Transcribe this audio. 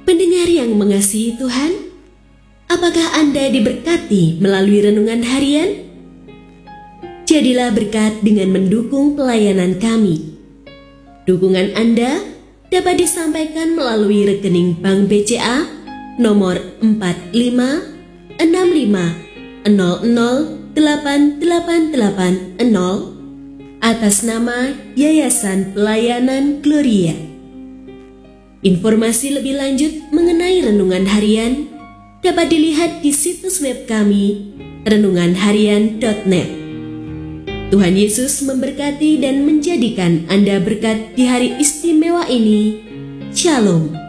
Pendengar yang mengasihi Tuhan, apakah Anda diberkati melalui renungan harian? Jadilah berkat dengan mendukung pelayanan kami. Dukungan Anda dapat disampaikan melalui rekening Bank BCA nomor 4565008880 atas nama Yayasan Pelayanan Gloria. Informasi lebih lanjut mengenai renungan harian dapat dilihat di situs web kami renunganharian.net. Tuhan Yesus memberkati dan menjadikan Anda berkat di hari istimewa ini. Shalom.